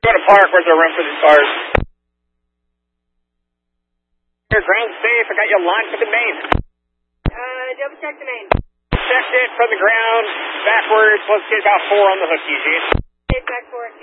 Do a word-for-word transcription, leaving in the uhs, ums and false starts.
Go to park. Where's the room for these cars? Your ground safe. I got you lined for the main. Uh, double check the main. Checked it from the ground backwards. Let's get about four on the hook, Eugene. Okay, back for it.